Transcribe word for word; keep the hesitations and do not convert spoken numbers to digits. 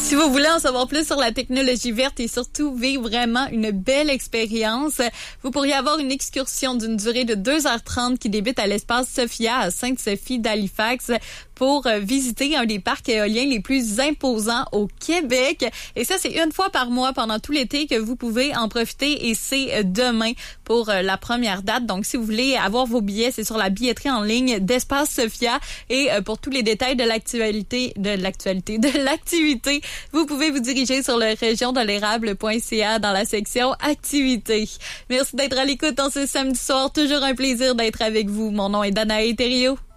Si vous voulez en savoir plus sur la technologie verte et surtout vivre vraiment une belle expérience, vous pourriez avoir une excursion d'une durée de deux heures trente qui débute à l'espace Sophia à Sainte-Sophie d'Halifax pour visiter un des parcs éoliens les plus imposants au Québec. Et ça, c'est une fois par mois pendant tout l'été que vous pouvez en profiter et c'est demain pour la première date. Donc, si vous voulez avoir vos billets, c'est sur la billetterie en ligne d'Espace Sophia. Et pour tous les détails de l'actualité, de l'actualité, de l'activité, vous pouvez vous diriger sur le région de l'érable point c a dans la section activités. Merci d'être à l'écoute en ce samedi soir. Toujours un plaisir d'être avec vous. Mon nom est Danae Thériault.